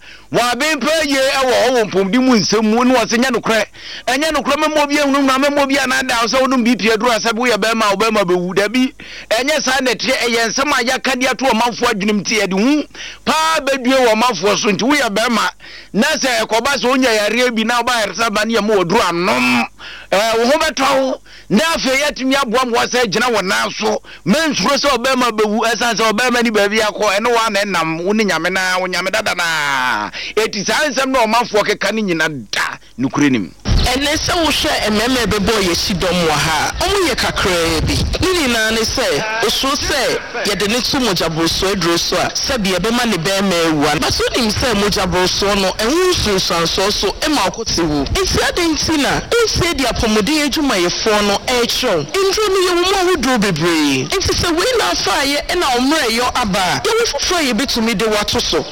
wa bempa ye ewo mpomdi mu nsemu no wose nya nokre enya nokre memo bia hunu na memo bia na da so no bi pie duro asabu ye be ma be wu da bi enya sa na tie eye nsem aya kade ato omanfo adwenem tie de hu pa bedue wo omanfo so nti wo ye be ma na se ekoba so onya yare bi na oba yersa ba ne mo duro anom wo ho beto na afi yatimi aboa mo wase gina wona so mensuro se oba ma bewu esan se oba ma ni ba bi akọ eno wa na nam wo ni nyame na wo nyame dada na eti sa nsem na omanfo keka ni nyina da nukure nim ene se wo hwe ememe bebo ye sidom wa ha omu ye kakra bi ni na ne se oso se ye de ne tu mojabroso adro so a se bi ebe ma ne be ma ewu ba so nim se mojabroso no enwu sunsanso so e ma akote wu enti adenti na nse di apomode adwuma ye fo no e chro ndro no ye wo mo hodro bebre enti se we na fa ye e na omre yo aba ye wo fofo ye betumi de wato so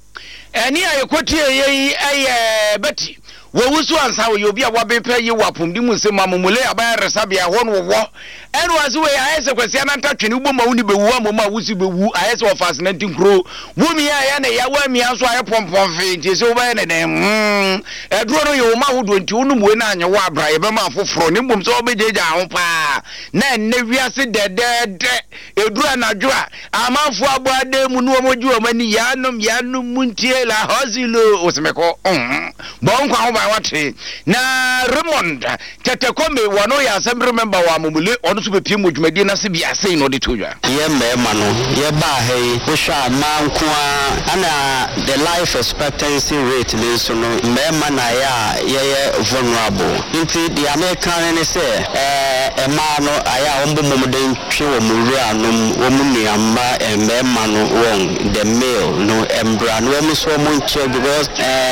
eni ayekotie ye beti wo wusu ansa wo obi a wabepa yi wapom di mu se mamumule aba resabia ho no wo enu azu we ayese kwasi ananta twene ubo ma woni bewu amoma wusu bewu ayese wo fascinate nkro wumi ya na ya wa mi aso aye pompom fe nti se wo ba ne den eduro no yo ma hodo nti wonu mu na anye wa abra ye be ma foforo ne mbom so obejeja ho pa na ne wiase dedede eduro anadwo a amanfo abode mu no omoju omani yanom muntie la hozilo osemeko bon kwa wate na Raymond tetekome wano ya assembly remember wa mumule onu so bepie modwumadi na se bia sei no de todwa ye mema no ye ba he wo hwa manko ana the life expectancy rate le so no mema na ya ye vulnerable nti the American ne say ema no aya ombo momden twe wo mura no wo munuamba mema no won the male no embra no wo so mo nche because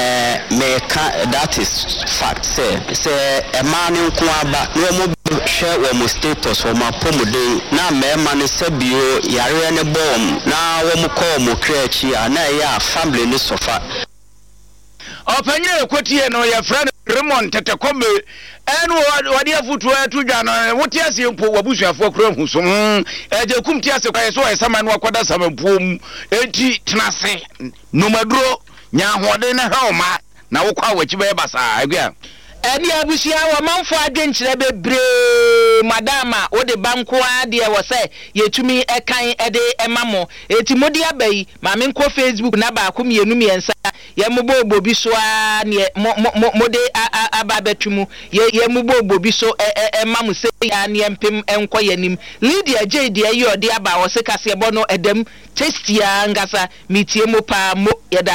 that is fact say a man in Kwaba no mo share wo status wo mapomuden na mema ne sabio yare ne bom na wo mo call mo kreachi na ya family ni sofa opanye ekotie no ya friend Raymond tetekome enu wadi afutu atudwa no wote ase mpo wabusuafo kura huso eje kumti ase kwa yeso esama no akwada samampuom enti tenase nomaduro nya hode na haoma na wo kwa wachi be basa agua eni abusia wo manfo adwenkyere bebre madama wo de banko ade wo se yetumi ekan ede emamo etimodi abai ma me nko Facebook na ba ko mienu miensa ye mubo bi so a ne mode aba betumu ye mubo bi so emam se ya ne empem enko yanim Lydia Jade ye ode aba wo se kase bono edem testia ngasa mitie mo pa mo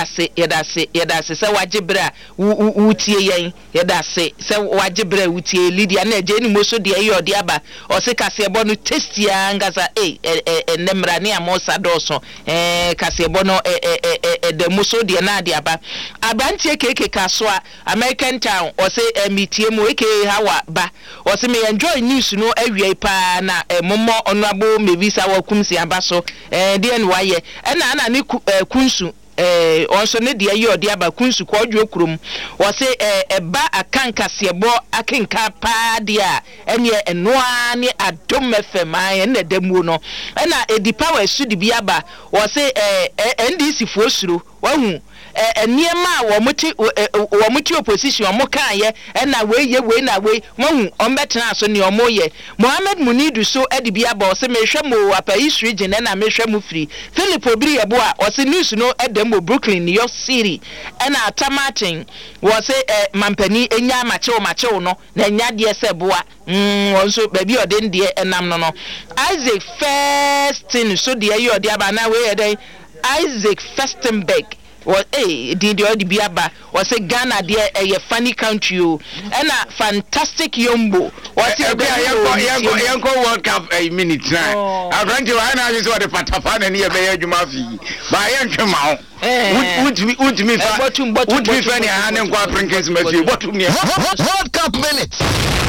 yedase se wagibra wutie yen yedase se wagibra wutie Lydia na je ni moso de ye ode aba o se kase bono testia ngasa nemra ne amosa doso kase bono de moso de na de aba abantie keke kaswa American Town o se mitie mo eke hawa ba o se me enjoy news no awie pa na mommo onabo mevisa wa kumsi aba so de en waye na ne kunsu onso ne de ayi ode aba kunsu ko odwo kurom wo se eba akanka sebo akenka pa de a ene enoa ne adom fema na damu no na edi power sudi bi aba wo se NDC fo suro wahu eniema wo muti opposition mo kan ye na we na we won ombetena so ne omoye Mohammed Munidu so edibia ba o se mehwe mo apa history region na mehwe mu free Philip Obiri yebo a o se news no edem Brooklyn New York City na Tamatin wo se mampani enya machew no na enya de se boa won so baby odin de enam no Isaac Festin so de ayi ode aba na we eden Isaac Festenberg what did you be aba was a Ghana there a funny country and a fantastic yombo what yanko World Cup a minute now I ran to I just want the patafan and here by Jumafi by Yankama would me funny and what to me World Cup minutes